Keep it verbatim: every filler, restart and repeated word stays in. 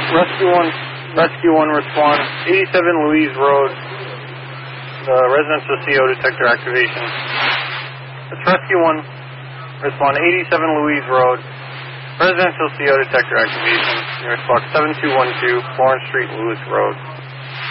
Rescue one, Rescue one, respond. eighty-seven Louise Road. The residential C O detector activation. It's Rescue one, respond. eighty-seven Louise Road. Residential C O detector activation. Nearest box seven two one two, Florence Street, Lewis Road.